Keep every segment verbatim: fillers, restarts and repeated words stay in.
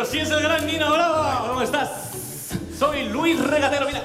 Pero si es el gran Nino Bravo, ¿cómo estás? Soy Luis Regatero, mira.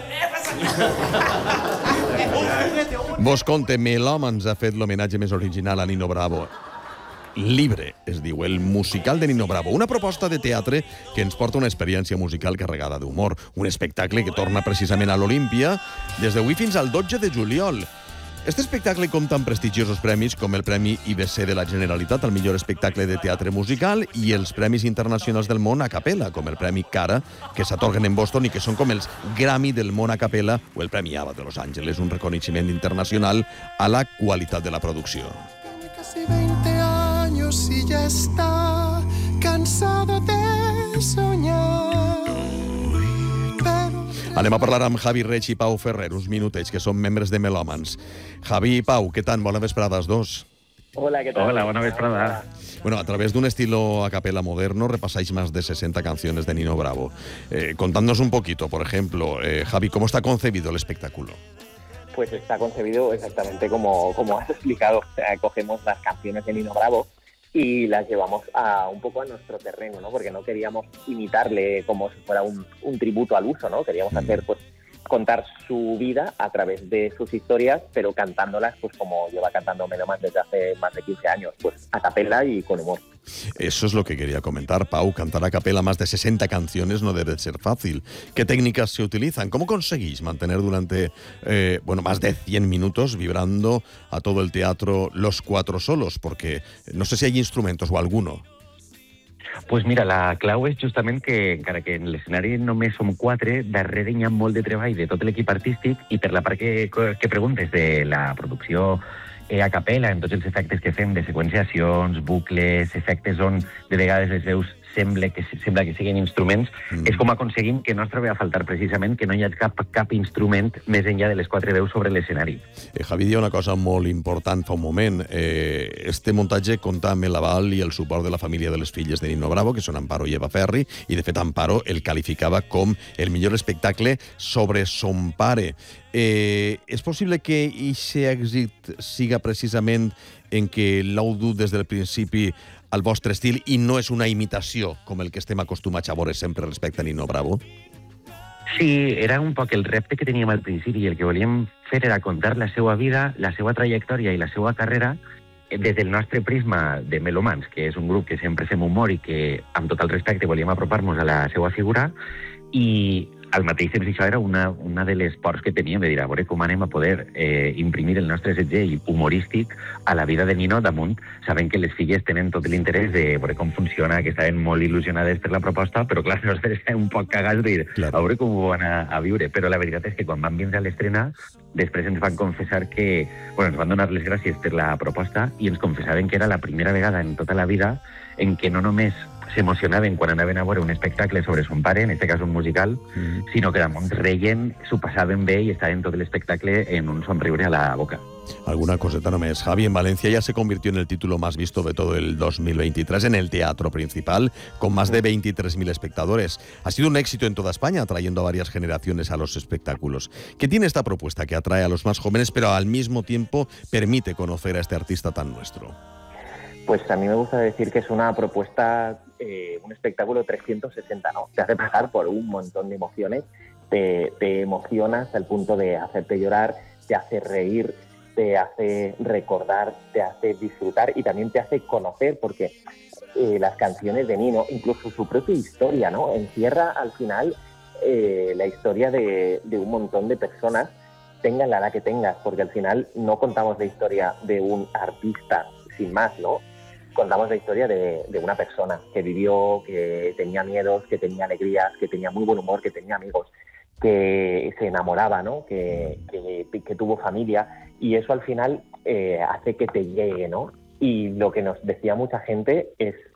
Vos conte, Melòmans ha fet l'homenatge més original a Nino Bravo. Libre, es diu, el musical de Nino Bravo. Una proposta de teatre que ens porta una experiència musical carregada d'humor. Un espectacle que torna precisament a l'Olímpia des d'avui fins al dotze de juliol. Este espectacle compta amb prestigiosos premis com el Premi I B C de la Generalitat al millor espectacle de teatre musical i els Premis Internacionals del Món a Capella, com el Premi Cara, que s'atorguen en Boston i que són com els Grammy del món a Capella o el Premi ABBA de Los Angeles, un reconeixement internacional a la qualitat de la producció. Casi veinte años y ya está cansado de soñar. Anem a parlar amb Javi Reig i Pau Ferrer, uns minutets, que són membres de Melòmans. Javi i Pau, què tal? Bona vesprada, els dos. Hola, ¿qué tal? Hola, buena vesprada. Bueno, a través de un estilo a capela moderno repasáis más de sesenta canciones de Nino Bravo. Eh, contadnos un poquito, por ejemplo, eh, Javi, ¿cómo está concebido el espectáculo? Pues está concebido exactamente como, como has explicado. O sea, cogemos las canciones de Nino Bravo y las llevamos a un poco a nuestro terreno, ¿no? Porque no queríamos imitarle como si fuera un, un tributo al uso, ¿no? Queríamos mm. hacer, pues, contar su vida a través de sus historias, pero cantándolas, pues, como lleva cantando Melòmans desde hace más de quince años, pues, a capela y con humor. Eso es lo que quería comentar, Pau. Cantar a capela más de sesenta canciones no debe ser fácil. ¿Qué técnicas se utilizan? ¿Cómo conseguís mantener durante, eh, bueno, más de cien minutos vibrando a todo el teatro los cuatro solos? Porque no sé si hay instrumentos o alguno. Pues mira, la clau és justament que, encara que en l'escenari només som quatre, darrere hi ha molt de treball de tot l'equip artístic i per la part que, que preguntes de la producció eh, a capella, en tots els efectes que fem de seqüenciacions, bucles, efectes on de vegades les veus sembla que, sembla que siguin instruments, mm. és com aconseguim que no ens trobi a faltar precisament que no hi ha cap, cap instrument més enllà de les quatre veus sobre l'escenari. Eh, Javi dia una cosa molt important fa un moment. Eh, este muntatge compta amb l'aval i el suport de la família de les filles de Nino Bravo, que són Amparo i Eva Ferri, i de fet Amparo el qualificava com el millor espectacle sobre son pare. Eh, és possible que aquest èxit siga precisament en que l'heu dut des del principi al vostre estil i no és una imitació com el que estem acostumats a veure sempre respecte a Nino Bravo? Sí, era un poc el repte que teníem al principi i el que volíem fer era contar la seva vida, la seva trajectòria i la seva carrera des del nostre prisma de Melòmans, que és un grup que sempre fem humor i que, amb tot el respecte, volíem apropar-nos a la seva figura, i al mateix temps això era una, una de les pors que teníem, de dir, a veure com anem a poder eh, imprimir el nostre setge humorístic a la vida de Nino damunt, sabent que les filles tenen tot l'interès de veure com funciona, que estaven molt il·lusionades per la proposta, però clar, nosaltres estem un poc cagats de dir, claro, a veure com ho van a, a viure. Però la veritat és que quan van vindre a l'estrena, després ens van confessar que, bueno, ens van donar les gràcies per la proposta i ens confessaven que era la primera vegada en tota la vida en què no només s'emocionaven quan anaven a veure un espectacle sobre son pare, en este cas un musical, mm. sinó que damunt reien, s'ho passaven bé i estaven tot l'espectacle en un somriure a la boca. Alguna coseta només. Javi, en Valencia ya se convirtió en el título más visto de todo el dos mil veintitrés en el teatro principal, con más de veintitrés mil espectadores. Ha sido un éxito en toda España, atrayendo a varias generaciones a los espectáculos. ¿Qué tiene esta propuesta que atrae a los más jóvenes, pero al mismo tiempo permite conocer a este artista tan nuestro? Pues a mí me gusta decir que es una propuesta, eh, un espectáculo trescientos sesenta, ¿no? Te hace pasar por un montón de emociones, te, te emociona hasta el punto de hacerte llorar, te hace reír, te hace recordar, te hace disfrutar y también te hace conocer, porque eh, las canciones de Nino, incluso su propia historia, ¿no? Encierra al final eh, la historia de, de un montón de personas, tengas la edad que tengas, porque al final no contamos la historia de un artista sin más, ¿no? Contamos la historia de, de una persona que vivió, que tenía miedos, que tenía alegrías, que tenía muy buen humor, que tenía amigos, que se enamoraba, ¿no? Que, que, que tuvo familia, y eso al final eh, hace que te llegue, ¿no? Y lo que nos decía mucha gente es